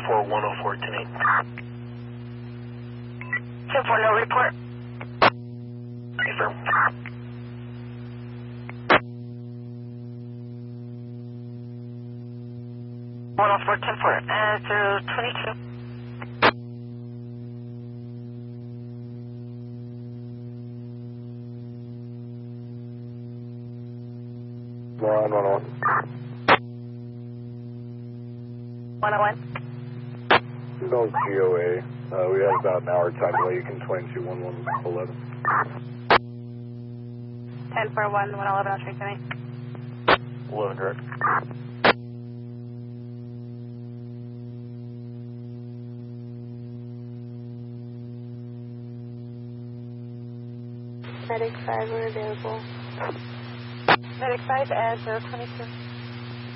104, 104, 10-4, no report. Confirm. 104, 10-4, 022. One, 101. 101. Those GOA. We have about an hour time delay. You can 22-1111. 10-4, 111, I'll check tonight. 11 direct. Medic 5, we're available. Medic 5 at 022.